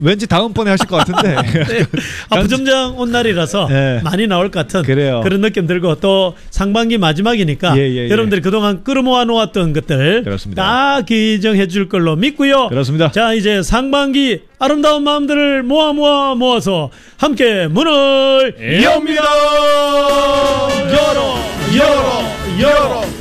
왠지 다음번에 하실 것 같은데. 네. 부점장 온 날이라서 네. 많이 나올 것 같은 그래요. 그런 느낌 들고 또 상반기 마지막이니까 여러분들이 그동안 끌어모아 놓았던 것들 그렇습니다. 다 기정해 줄 걸로 믿고요. 그렇습니다. 자, 이제 상반기 아름다운 마음들을 모아서 함께 문을 엽니다. 열어